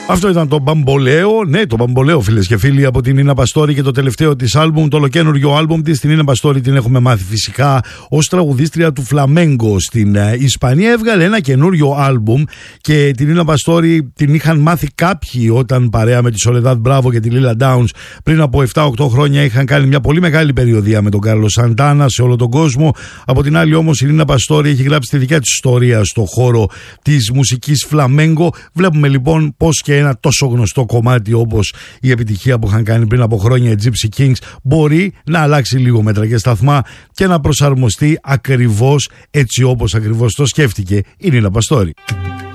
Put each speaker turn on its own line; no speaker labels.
Αυτό ήταν το Μπαμπολέο. Ναι, το Μπαμπολέο, φίλες και φίλοι, από την Νίνα Παστόρη και το τελευταίο της άλμπουμ, το ολοκαίνουργιο άλμπουμ της. Την Νίνα Παστόρη την έχουμε μάθει φυσικά ως τραγουδίστρια του φλαμέγκο στην Ισπανία. Έβγαλε ένα καινούριο άλμπουμ και την Νίνα Παστόρη την είχαν μάθει κάποιοι όταν παρέα με τη Σολεδάδ Μπράβο και τη Λίλα Ντάουνς πριν από 7-8 χρόνια είχαν κάνει μια πολύ μεγάλη περιοδία με τον Κάρλος Σαντάνα σε όλο τον κόσμο. Από την άλλη όμως η Νίνα Παστόρη έχει γράψει τη δικιά της ιστορία στο χώρο της μουσικής φλαμέγκο. Βλέπουμε λοιπόν πως και ένα τόσο γνωστό κομμάτι όπως η επιτυχία που είχαν κάνει πριν από χρόνια οι Gypsy Kings μπορεί να αλλάξει λίγο μέτρα και σταθμά και να προσαρμοστεί ακριβώς έτσι όπως ακριβώς το σκέφτηκε η Νίνα Παστόρη.